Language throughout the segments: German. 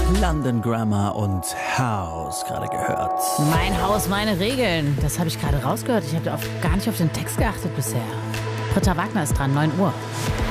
London Grammar und House gerade gehört. Mein Haus, meine Regeln. Das habe ich gerade rausgehört. Ich habe gar nicht auf den Text geachtet bisher. Britta Wagner ist dran, 9 Uhr.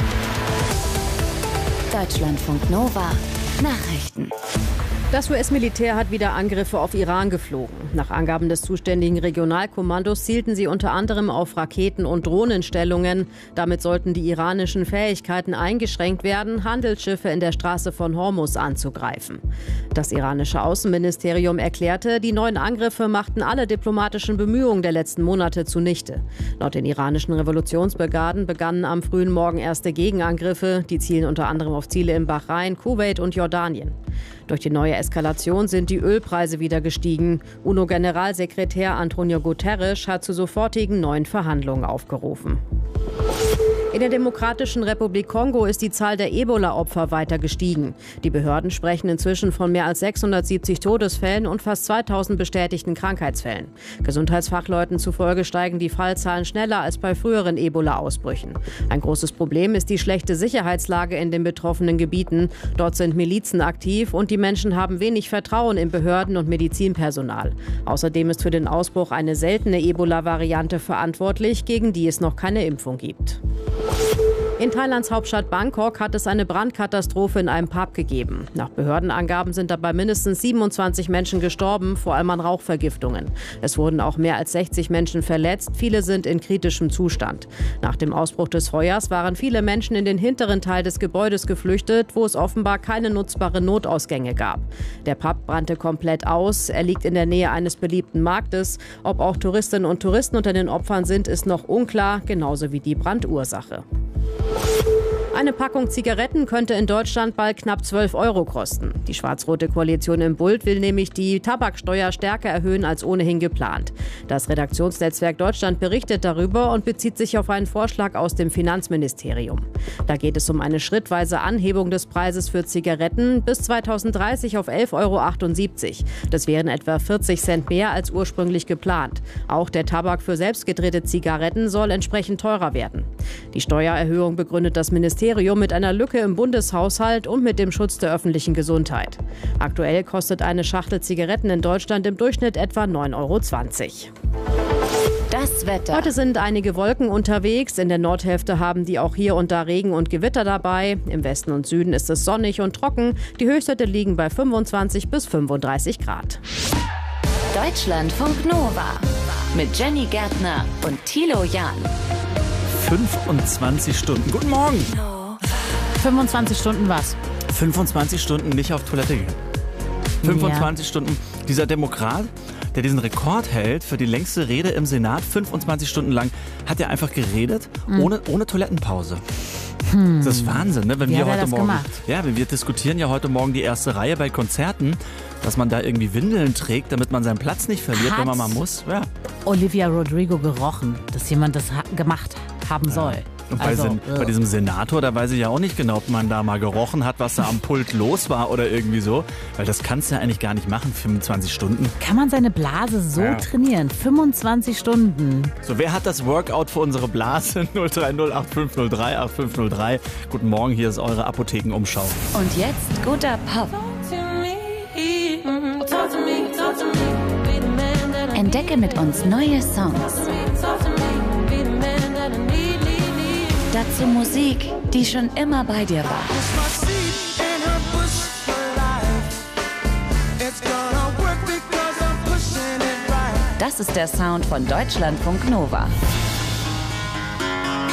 Deutschlandfunk Nova. Nachrichten. Das US-Militär hat wieder Angriffe auf Iran geflogen. Nach Angaben des zuständigen Regionalkommandos zielten sie unter anderem auf Raketen- und Drohnenstellungen. Damit sollten die iranischen Fähigkeiten eingeschränkt werden, Handelsschiffe in der Straße von Hormuz anzugreifen. Das iranische Außenministerium erklärte, die neuen Angriffe machten alle diplomatischen Bemühungen der letzten Monate zunichte. Laut den iranischen Revolutionsbrigaden begannen am frühen Morgen erste Gegenangriffe. Die zielen unter anderem auf Ziele in Bahrain, Kuwait und Jordanien. Durch die neue Eskalation sind die Ölpreise wieder gestiegen. UNO-Generalsekretär Antonio Guterres hat zu sofortigen neuen Verhandlungen aufgerufen. In der Demokratischen Republik Kongo ist die Zahl der Ebola-Opfer weiter gestiegen. Die Behörden sprechen inzwischen von mehr als 670 Todesfällen und fast 2000 bestätigten Krankheitsfällen. Gesundheitsfachleuten zufolge steigen die Fallzahlen schneller als bei früheren Ebola-Ausbrüchen. Ein großes Problem ist die schlechte Sicherheitslage in den betroffenen Gebieten. Dort sind Milizen aktiv und die Menschen haben wenig Vertrauen in Behörden und Medizinpersonal. Außerdem ist für den Ausbruch eine seltene Ebola-Variante verantwortlich, gegen die es noch keine Impfung gibt. In Thailands Hauptstadt Bangkok hat es eine Brandkatastrophe in einem Pub gegeben. Nach Behördenangaben sind dabei mindestens 27 Menschen gestorben, vor allem an Rauchvergiftungen. Es wurden auch mehr als 60 Menschen verletzt, viele sind in kritischem Zustand. Nach dem Ausbruch des Feuers waren viele Menschen in den hinteren Teil des Gebäudes geflüchtet, wo es offenbar keine nutzbaren Notausgänge gab. Der Pub brannte komplett aus, er liegt in der Nähe eines beliebten Marktes. Ob auch Touristinnen und Touristen unter den Opfern sind, ist noch unklar, genauso wie die Brandursache. Eine Packung Zigaretten könnte in Deutschland bald knapp 12 € kosten. Die schwarz-rote Koalition im Bund will nämlich die Tabaksteuer stärker erhöhen als ohnehin geplant. Das Redaktionsnetzwerk Deutschland berichtet darüber und bezieht sich auf einen Vorschlag aus dem Finanzministerium. Da geht es um eine schrittweise Anhebung des Preises für Zigaretten bis 2030 auf 11,78 €. Das wären etwa 40 Cent mehr als ursprünglich geplant. Auch der Tabak für selbstgedrehte Zigaretten soll entsprechend teurer werden. Die Steuererhöhung begründet das Ministerium mit einer Lücke im Bundeshaushalt und mit dem Schutz der öffentlichen Gesundheit. Aktuell kostet eine Schachtel Zigaretten in Deutschland im Durchschnitt etwa 9,20 €. Das Wetter. Heute sind einige Wolken unterwegs. In der Nordhälfte haben die auch hier und da Regen und Gewitter dabei. Im Westen und Süden ist es sonnig und trocken. Die Höchstwerte liegen bei 25 bis 35 Grad. Deutschlandfunk Nova. Mit Jenny Gärtner und Thilo Jahn. 25 Stunden. Guten Morgen. 25 Stunden was? 25 Stunden nicht auf Toilette gehen. 25 Stunden. Dieser Demokrat, der diesen Rekord hält für die längste Rede im Senat, 25 Stunden lang, hat er einfach geredet, ohne Toilettenpause. Das ist Wahnsinn, ne? Wenn Wie wir hat er heute das Morgen, gemacht? ja, wenn wir diskutieren ja heute Morgen die erste Reihe bei Konzerten, dass man da irgendwie Windeln trägt, damit man seinen Platz nicht verliert, wenn man mal muss. Ja. Olivia Rodrigo gerochen, dass jemand das gemacht haben soll. Und bei diesem Senator, da weiß ich ja auch nicht genau, ob man da mal gerochen hat, was da am Pult los war oder irgendwie so. Weil das kannst du ja eigentlich gar nicht machen, 25 Stunden. Kann man seine Blase so trainieren? 25 Stunden. So, wer hat das Workout für unsere Blase? 030 8503 8503. Guten Morgen, hier ist eure Apothekenumschau. Und jetzt guter Pop. Entdecke mit uns neue Songs. Dazu Musik, die schon immer bei dir war. Das ist der Sound von Deutschlandfunk Nova.